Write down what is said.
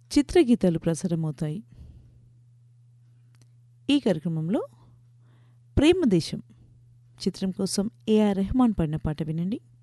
చిత్రగీతాలు ప్రసారమవుతాయి. ఈ కార్యక్రమంలో ప్రేమదేశం చిత్రం కోసం ఏఆర్ రెహమాన్ పాడిన పాట వినండి.